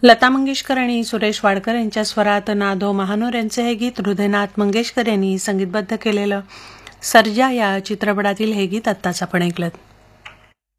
लता मंगेशकर आणि सुरेश वाडकर यांच्या स्वरात नादो महानोर यांचे हे गीत हृदयनाथ मंगेशकर यांनी संगीतबद्ध केलेलं सर्जा या चित्रपटातील हे गीत आत्ताच आपण ऐकलं.